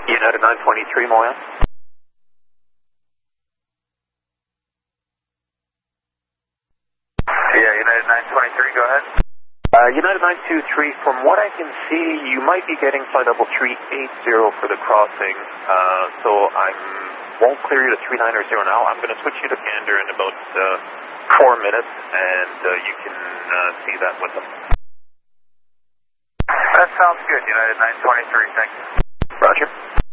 United 923, Moya. Yeah, United 923, go ahead. United 923, from what I can see, you might be getting flight level 380 for the crossing, so I won't clear you to 390 now. I'm going to switch you to Gander in about 4 minutes, and you can see that with them. That sounds good, United 923, thank you. Roger.